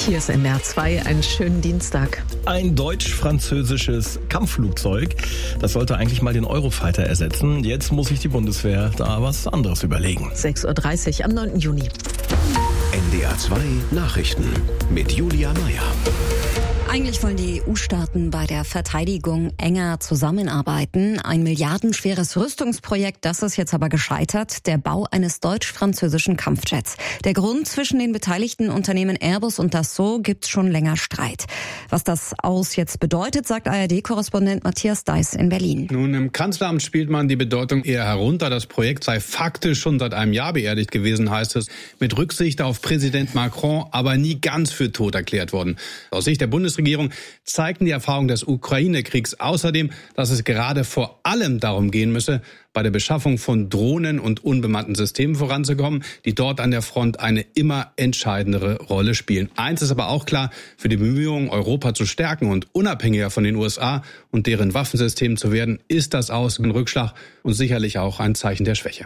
Hier ist NDR 2, einen schönen Dienstag. Ein deutsch-französisches Kampfflugzeug, das sollte eigentlich mal den Eurofighter ersetzen. Jetzt muss sich die Bundeswehr da was anderes überlegen. 6.30 Uhr am 9. Juni. NDR 2 Nachrichten mit Julia Meyer. Eigentlich wollen die EU-Staaten bei der Verteidigung enger zusammenarbeiten. Ein milliardenschweres Rüstungsprojekt, das ist jetzt aber gescheitert. Der Bau eines deutsch-französischen Kampfjets. Der Grund: zwischen den beteiligten Unternehmen Airbus und Dassault gibt's schon länger Streit. Was das Aus jetzt bedeutet, sagt ARD-Korrespondent Matthias Deiß in Berlin. Nun, im Kanzleramt spielt man die Bedeutung eher herunter. Das Projekt sei faktisch schon seit einem Jahr beerdigt gewesen, heißt es. Mit Rücksicht auf Präsident Macron, aber nie ganz für tot erklärt worden. Aus Sicht der Bundesregierung zeigten die Erfahrungen des Ukraine-Kriegs außerdem, dass es gerade vor allem darum gehen müsse, bei der Beschaffung von Drohnen und unbemannten Systemen voranzukommen, die dort an der Front eine immer entscheidendere Rolle spielen. Eins ist aber auch klar: Für die Bemühungen, Europa zu stärken und unabhängiger von den USA und deren Waffensystemen zu werden, ist das Aus ein Rückschlag und sicherlich auch ein Zeichen der Schwäche.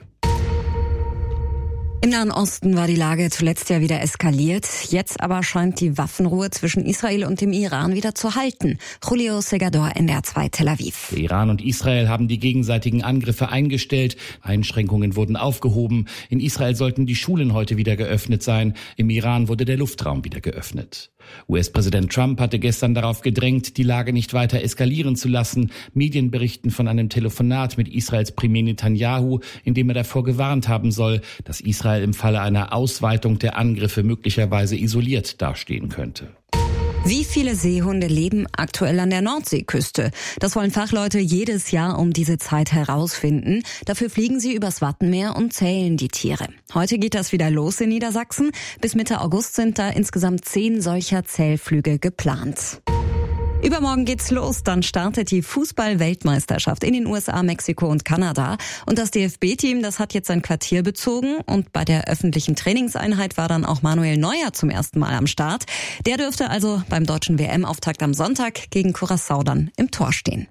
Im Nahen Osten war die Lage zuletzt ja wieder eskaliert. Jetzt aber scheint die Waffenruhe zwischen Israel und dem Iran wieder zu halten. Julio Segador, NDR 2 Tel Aviv. Der Iran und Israel haben die gegenseitigen Angriffe eingestellt. Einschränkungen wurden aufgehoben. In Israel sollten die Schulen heute wieder geöffnet sein. Im Iran wurde der Luftraum wieder geöffnet. US-Präsident Trump hatte gestern darauf gedrängt, die Lage nicht weiter eskalieren zu lassen. Medien berichten von einem Telefonat mit Israels Premier Netanyahu, in dem er davor gewarnt haben soll, dass Israel im Falle einer Ausweitung der Angriffe möglicherweise isoliert dastehen könnte. Wie viele Seehunde leben aktuell an der Nordseeküste? Das wollen Fachleute jedes Jahr um diese Zeit herausfinden. Dafür fliegen sie übers Wattenmeer und zählen die Tiere. Heute geht das wieder los in Niedersachsen. Bis Mitte August sind da insgesamt 10 solcher Zählflüge geplant. Übermorgen geht's los, dann startet die Fußball-Weltmeisterschaft in den USA, Mexiko und Kanada. Und das DFB-Team, das hat jetzt sein Quartier bezogen. Und bei der öffentlichen Trainingseinheit war dann auch Manuel Neuer zum ersten Mal am Start. Der dürfte also beim deutschen WM-Auftakt am Sonntag gegen Curaçao dann im Tor stehen.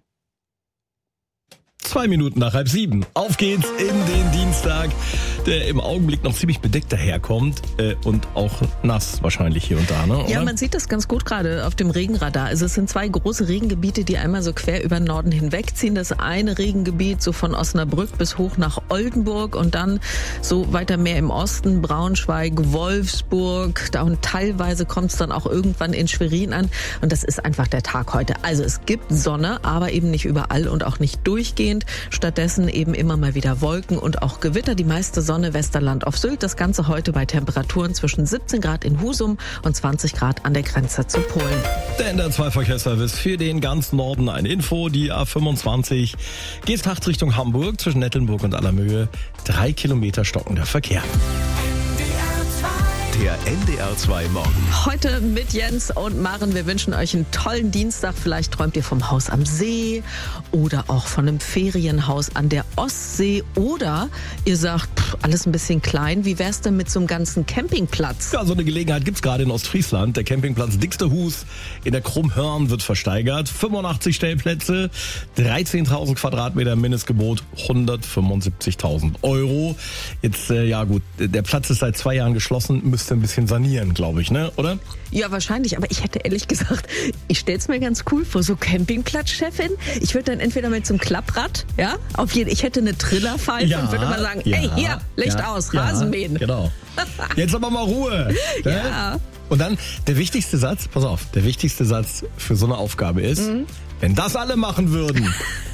2 Minuten nach 6:30. Auf geht's in den Dienstag, der im Augenblick noch ziemlich bedeckt daherkommt und auch nass wahrscheinlich hier und da, ne? Oder? Ja, man sieht das ganz gut gerade auf dem Regenradar. Also es sind 2 große Regengebiete, die einmal so quer über den Norden hinwegziehen. Das eine Regengebiet so von Osnabrück bis hoch nach Oldenburg und dann so weiter mehr im Osten, Braunschweig, Wolfsburg. Da und teilweise kommt es dann auch irgendwann in Schwerin an. Und das ist einfach der Tag heute. Also es gibt Sonne, aber eben nicht überall und auch nicht durchgehend. Stattdessen eben immer mal wieder Wolken und auch Gewitter. Die meiste Sonne Westerland auf Sylt. Das Ganze heute bei Temperaturen zwischen 17 Grad in Husum und 20 Grad an der Grenze zu Polen. Der NDR 2 Verkehrsservice für den ganzen Norden. Eine Info: Die A25 geht nachts Richtung Hamburg zwischen Nettelnburg und Allermöhe. 3 Kilometer stockender Verkehr. Der NDR 2 Morgen. Heute mit Jens und Maren. Wir wünschen euch einen tollen Dienstag. Vielleicht träumt ihr vom Haus am See oder auch von einem Ferienhaus an der Ostsee. Oder ihr sagt, alles ein bisschen klein. Wie wär's denn mit so einem ganzen Campingplatz? Ja, so eine Gelegenheit gibt's gerade in Ostfriesland. Der Campingplatz Dixterhus in der Krummhörn wird versteigert. 85 Stellplätze, 13.000 Quadratmeter Mindestgebot, 175.000 Euro. Jetzt, ja gut, der Platz ist seit 2 Jahren geschlossen, müsste ein bisschen sanieren, glaube ich, ne? Oder? Ja, wahrscheinlich. Aber ich hätte ehrlich gesagt, ich stell's mir ganz cool vor, so Campingplatzchefin. Ich würde dann entweder mit so einem Klapprad, ja, ich hätte eine Trillerpfeife und würde mal sagen, ey, hier, Licht aus, Rasenmähen. Genau. Jetzt aber mal Ruhe. Ja. Und dann der wichtigste Satz, pass auf, der wichtigste Satz für so eine Aufgabe ist, wenn das alle machen würden,